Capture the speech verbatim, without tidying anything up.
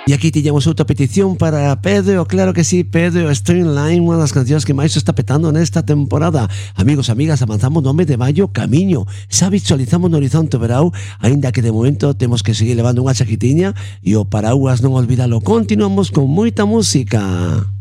E aquí tiñamos outra petición para Pedro, claro que sí, Pedro, String Line, unha das cancións que máis se está petando nesta temporada. Amigos, amigas, avanzamos no mes de maio, camiño, xa visualizamos no horizonte verao, aínda que de momento temos que seguir levando unha chaquitiña e o paraguas non olvídalo. Continuamos con moita música.